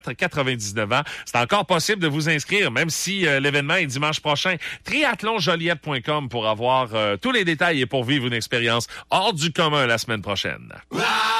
99 ans. C'est encore possible de vous inscrire, même si l'événement est dimanche prochain. Triathlonjoliette.com pour avoir tous les détails et pour vivre une expérience hors du commun la semaine prochaine.